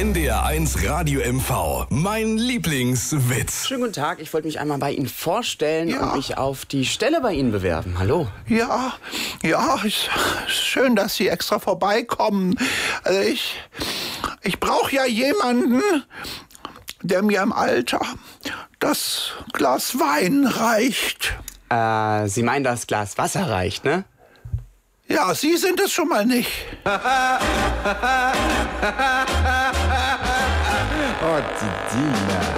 NDR1 Radio MV. Mein Lieblingswitz. Schönen guten Tag, ich wollte mich einmal bei Ihnen vorstellen und mich auf die Stelle bei Ihnen bewerben. Hallo. Ja, ist schön, dass Sie extra vorbeikommen. Also ich brauche ja jemanden, der mir im Alter das Glas Wein reicht. Sie meinen, das Glas Wasser reicht, ne? Ja, Sie sind es schon mal nicht. Oh, die Dina.